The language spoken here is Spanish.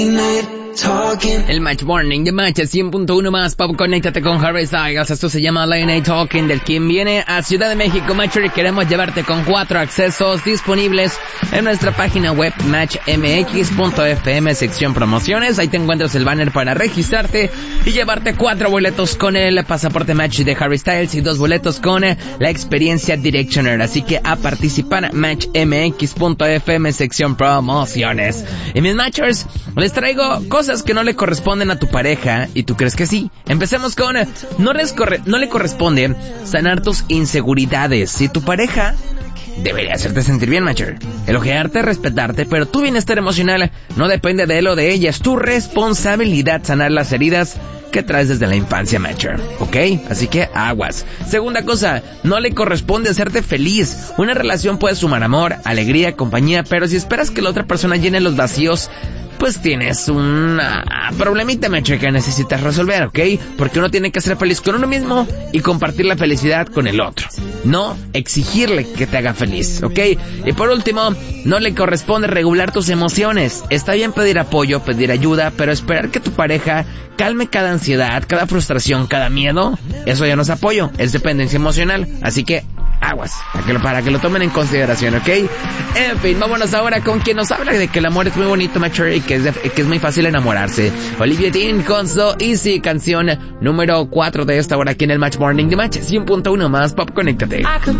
El Match Morning de Match 100.1 más Pop, conéctate con Harry Styles. Esto se llama Late Night Talking, del quien viene a Ciudad de México, Matcher, y queremos llevarte con 4 accesos disponibles en nuestra página web matchmx.fm, sección promociones. Ahí te encuentras el banner para registrarte y llevarte 4 boletos con el pasaporte Match de Harry Styles y 2 boletos con la experiencia Directioner. Así que a participar, matchmx.fm, sección promociones. Y mis Matchers, les traigo cosas que no le corresponden a tu pareja y tú crees que sí. Empecemos con no le corresponde sanar tus inseguridades. Si tu pareja debería hacerte sentir bien, Matcher, elogiarte, respetarte, pero tu bienestar emocional no depende de él o de ella. Es tu responsabilidad sanar las heridas que traes desde la infancia, Matcher, ¿ok? Así que aguas. Segunda cosa, no le corresponde hacerte feliz. Una relación puede sumar amor, alegría, compañía, pero si esperas que la otra persona llene los vacíos, pues tienes un problemita, Matcher, que necesitas resolver, ¿ok? Porque uno tiene que ser feliz con uno mismo y compartir la felicidad con el otro, no exigirle que te haga feliz, ¿ok? Y por último, no le corresponde regular tus emociones. Está bien pedir apoyo, pedir ayuda, pero esperar que tu pareja calme cada ansiedad, cada frustración, cada miedo, eso ya no es apoyo, es dependencia emocional. Así que aguas, para que lo tomen en consideración, ¿ok? En fin, vámonos ahora con quien nos habla de que el amor es muy bonito, Matcher, y que es muy fácil enamorarse. Olivia Dean con So Easy, canción número 4 de esta hora aquí en el Match Morning de Match 100.1 más Pop, conéctate.